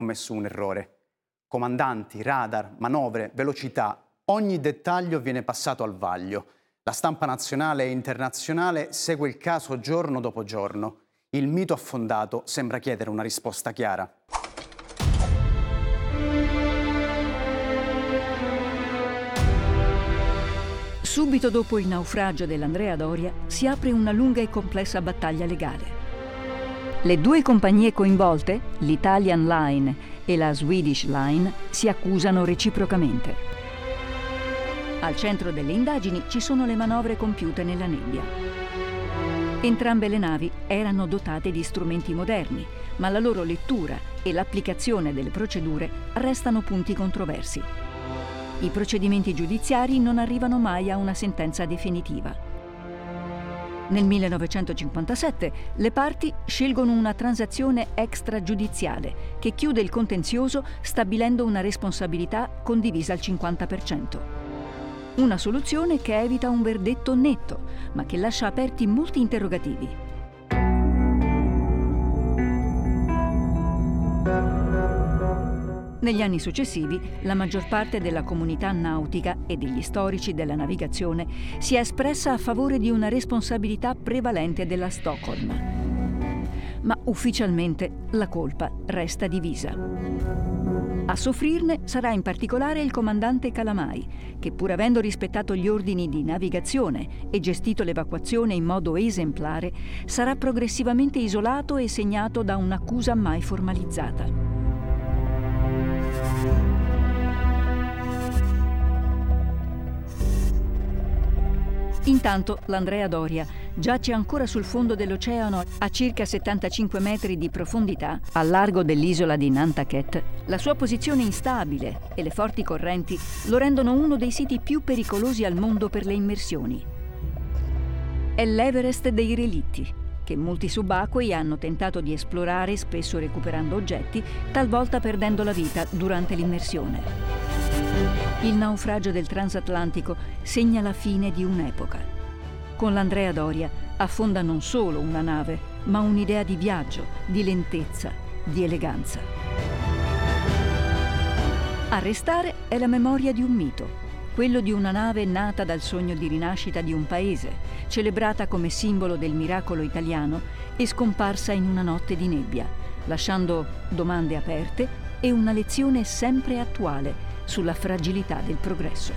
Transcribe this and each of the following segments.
commesso un errore. Comandanti, radar, manovre, velocità, ogni dettaglio viene passato al vaglio. La stampa nazionale e internazionale segue il caso giorno dopo giorno. Il mito affondato sembra chiedere una risposta chiara. Subito dopo il naufragio dell'Andrea Doria si apre una lunga e complessa battaglia legale. Le due compagnie coinvolte, l'Italian Line e la Swedish Line, si accusano reciprocamente. Al centro delle indagini ci sono le manovre compiute nella nebbia. Entrambe le navi erano dotate di strumenti moderni, ma la loro lettura e l'applicazione delle procedure restano punti controversi. I procedimenti giudiziari non arrivano mai a una sentenza definitiva. Nel 1957 le parti scelgono una transazione extragiudiziale che chiude il contenzioso stabilendo una responsabilità condivisa al 50%. Una soluzione che evita un verdetto netto, ma che lascia aperti molti interrogativi. Negli anni successivi, la maggior parte della comunità nautica e degli storici della navigazione si è espressa a favore di una responsabilità prevalente della Stockholm. Ma ufficialmente la colpa resta divisa. A soffrirne sarà in particolare il comandante Calamai, che pur avendo rispettato gli ordini di navigazione e gestito l'evacuazione in modo esemplare, sarà progressivamente isolato e segnato da un'accusa mai formalizzata. Intanto l'Andrea Doria giace ancora sul fondo dell'oceano a circa 75 metri di profondità, al largo dell'isola di Nantucket. La sua posizione instabile e le forti correnti lo rendono uno dei siti più pericolosi al mondo per le immersioni. È l'Everest dei relitti, che molti subacquei hanno tentato di esplorare, spesso recuperando oggetti, talvolta perdendo la vita durante l'immersione. Il naufragio del transatlantico segna la fine di un'epoca. Con l'Andrea Doria affonda non solo una nave, ma un'idea di viaggio, di lentezza, di eleganza. A restare è la memoria di un mito, quello di una nave nata dal sogno di rinascita di un paese, celebrata come simbolo del miracolo italiano e scomparsa in una notte di nebbia, lasciando domande aperte e una lezione sempre attuale sulla fragilità del progresso.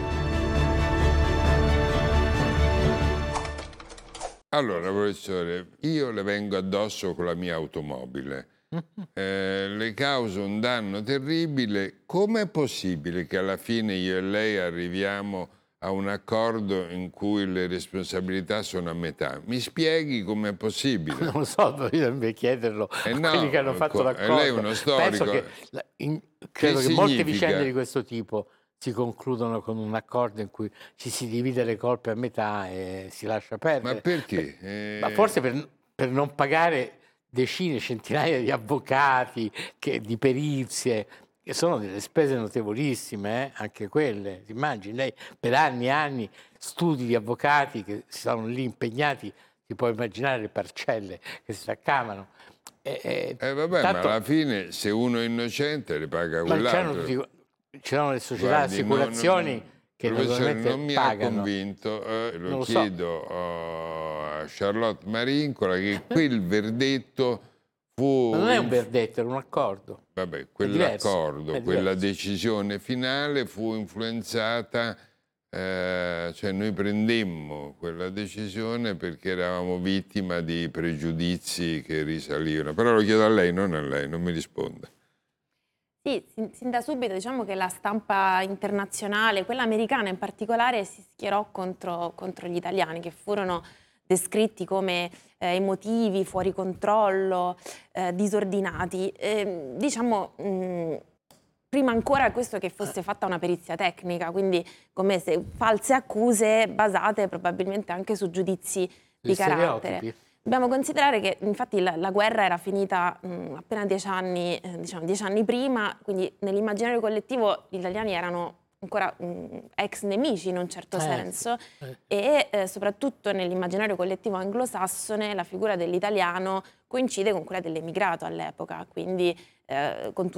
Allora, professore, io le vengo addosso con la mia automobile. Le causo un danno terribile. Com'è possibile che alla fine io e lei arriviamo a un accordo in cui le responsabilità sono a metà? Mi spieghi com'è possibile? Non lo so, dovrei chiederlo a quelli che hanno fatto l'accordo. Lei è uno storico. Penso che, credo che molte vicende di questo tipo si concludono con un accordo in cui ci si divide le colpe a metà e si lascia perdere. Ma perché? Ma forse per non pagare decine, centinaia di avvocati, di perizie, che sono delle spese notevolissime, anche quelle. Ti immagini, lei per anni e anni studi di avvocati che si sono lì impegnati, si può immaginare le parcelle che si accavano. Vabbè, tanto, ma alla fine se uno è innocente le paga quell'altro. C'erano le società di assicurazioni che naturalmente non mi pagano. Ha convinto, lo chiedo a Charlotte Marincola, che quel verdetto fu... Ma non è un verdetto, era un accordo. Vabbè, quell'accordo, quella decisione finale fu influenzata, cioè noi prendemmo quella decisione perché eravamo vittima di pregiudizi che risalivano. Però lo chiedo a lei, non a lei, non mi risponda. Sì, sin da subito diciamo che la stampa internazionale, quella americana in particolare, si schierò contro gli italiani, che furono descritti come emotivi, fuori controllo, disordinati. Prima ancora questo che fosse fatta una perizia tecnica, quindi come se false accuse basate probabilmente anche su giudizi di carattere. Dobbiamo considerare che infatti la guerra era finita appena 10 anni, diciamo 10 anni prima, quindi nell'immaginario collettivo gli italiani erano ancora ex nemici in un certo senso e soprattutto nell'immaginario collettivo anglosassone la figura dell'italiano coincide con quella dell'emigrato all'epoca, quindi con